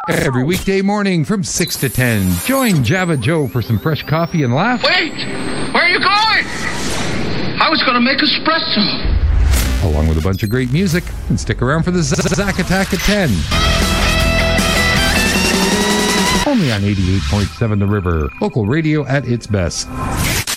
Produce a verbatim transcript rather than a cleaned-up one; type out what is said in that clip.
Every weekday morning from six to ten. Join Java Joe for some fresh coffee and laugh. Wait! Where are you going? I was going to make espresso. Along with a bunch of great music. And stick around for the Z- Zack Attack at ten. Only on eighty-eight point seven The River. Local radio at its best.